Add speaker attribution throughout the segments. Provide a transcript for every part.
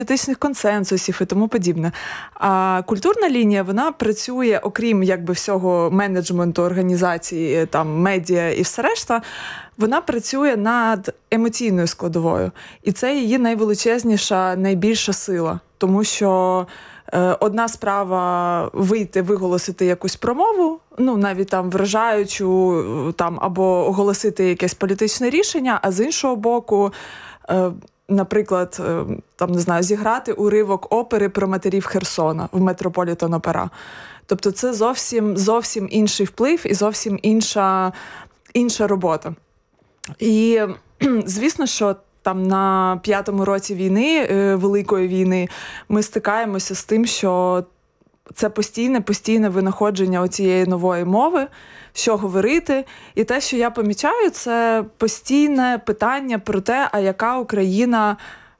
Speaker 1: політичних консенсусів і тому подібне. А культурна лінія, вона працює, окрім якби всього менеджменту організації, там, медіа і все решта, вона працює над емоційною складовою. І це її найвеличезніша, найбільша сила. Тому що одна справа вийти, виголосити якусь промову, ну, навіть там вражаючу, там, або оголосити якесь політичне рішення, а з іншого боку, наприклад, там, не знаю, зіграти уривок опери про матерів Херсона в Метрополітен-опера. Тобто це зовсім інший вплив і зовсім інша робота. І, звісно, що там на 5-му році війни, Великої війни, ми стикаємося з тим, що це постійне винаходження оцієї нової мови, що говорити. І те, що я помічаю, це постійне питання про те, а яка Україна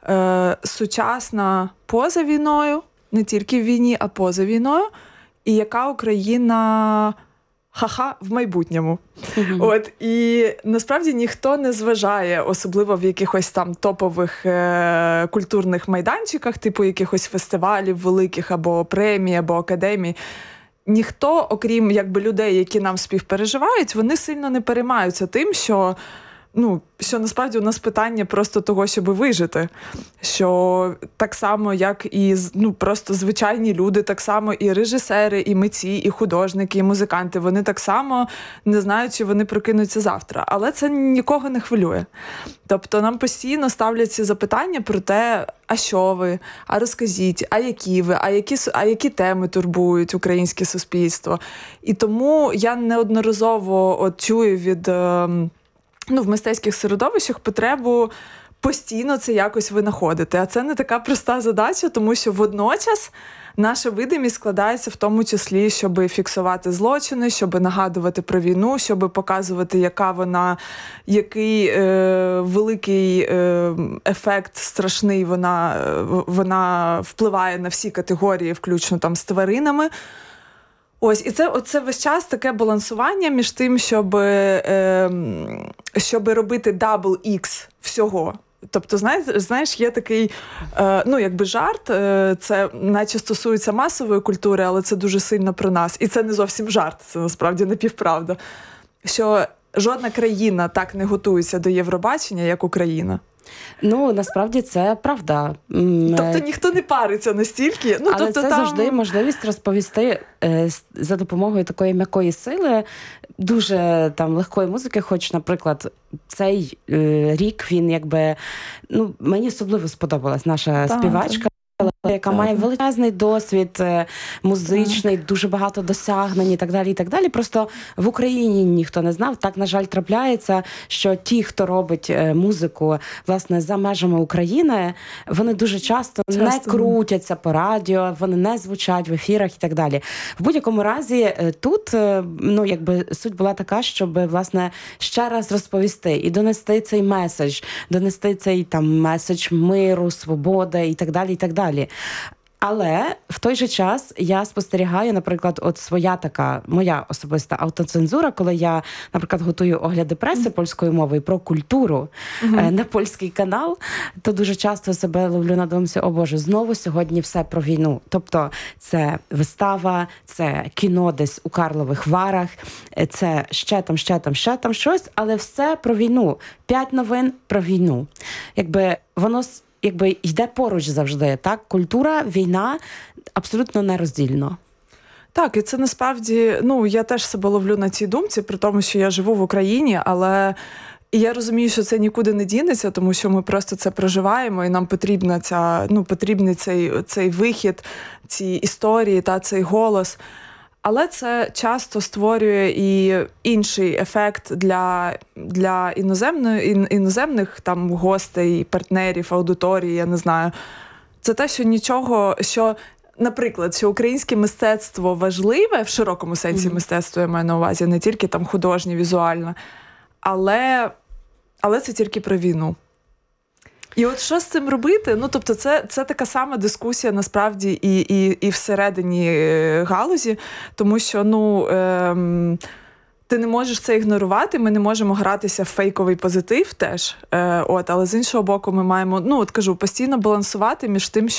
Speaker 1: сучасна поза війною, не тільки в війні, а поза війною, і яка Україна в майбутньому. От, і насправді ніхто не зважає, особливо в якихось там топових культурних майданчиках, типу якихось фестивалів великих, або премій, або академій. Ніхто, окрім якби людей, які нам співпереживають, вони сильно не переймаються тим, що насправді у нас питання просто того, щоб вижити. Що так само, як і просто звичайні люди, так само і режисери, і митці, і художники, і музиканти, вони так само не знають, чи вони прокинуться завтра. Але це нікого не хвилює. Тобто нам постійно ставлять ці запитання про те, а що ви, а розкажіть, а які ви, а які теми турбують українське суспільство. І тому я неодноразово чую від в мистецьких середовищах потребу постійно це якось винаходити. А це не така проста задача, тому що водночас наша видимість складається в тому числі, щоб фіксувати злочини, щоб нагадувати про війну, щоб показувати, який великий ефект страшний вона впливає на всі категорії, включно там з тваринами. Ось, і це весь час таке балансування між тим, щоб робити double X всього. Тобто, знаєш, є такий, жарт, це наче стосується масової культури, але це дуже сильно про нас. І це не зовсім жарт, це насправді напівправда. Що жодна країна так не готується до Євробачення, як Україна.
Speaker 2: Насправді це правда.
Speaker 1: Тобто ніхто не париться настільки.
Speaker 2: Але це завжди можливість розповісти за допомогою такої м'якої сили, дуже там легкої музики, хоч, наприклад, цей рік він мені особливо сподобалась наша співачка. Яка має величезний досвід музичний, дуже багато досягнень і так далі, і так далі. Просто в Україні ніхто не знав. Так, на жаль, трапляється, що ті, хто робить музику, власне, за межами України, вони дуже часто не крутяться по радіо, вони не звучать в ефірах і так далі. В будь-якому разі, тут, суть була така, щоб, власне, ще раз розповісти і донести цей меседж, донести цей меседж миру, свободи і так далі, і так далі. Але в той же час я спостерігаю, наприклад, своя така, моя особиста автоцензура, коли я, наприклад, готую огляди преси польською мовою про культуру на польський канал, то дуже часто себе ловлю на думці, о Боже, знову сьогодні все про війну. Тобто це вистава, це кіно десь у Карлових Варах, це ще там щось, але все про війну. 5 новин про війну. Воно йде поруч завжди, так? Культура, війна абсолютно нероздільно.
Speaker 1: Так, і це насправді, я теж себе ловлю на цій думці, при тому, що я живу в Україні, але і я розумію, що це нікуди не дінеться, тому що ми просто це проживаємо, і нам потрібний цей вихід, ці історії, цей голос. Але це часто створює і інший ефект для іноземних там гостей, партнерів, аудиторії, я не знаю. Це те, що наприклад, що українське мистецтво важливе, в широкому сенсі мистецтво я маю на увазі, не тільки там художнє, візуальне, але це тільки про війну. І от що з цим робити? Тобто це така сама дискусія, насправді, і всередині галузі, тому що, ти не можеш це ігнорувати, ми не можемо гратися в фейковий позитив теж, але з іншого боку ми маємо, постійно балансувати між тим,